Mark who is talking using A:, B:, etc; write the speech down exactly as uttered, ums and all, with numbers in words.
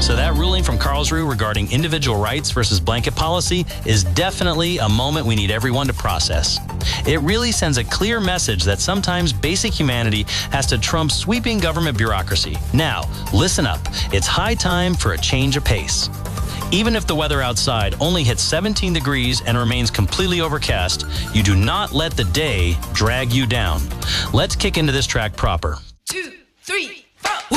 A: So that ruling from Karlsruhe regarding individual rights versus blanket policy is definitely a moment we need everyone to process. It really sends a clear message that sometimes basic humanity has to trump sweeping government bureaucracy. Now, listen up. It's high time for a change of pace. Even if the weather outside only hits seventeen degrees and remains completely overcast, you do not let the day drag you down. Let's kick into this track proper.
B: Two, three.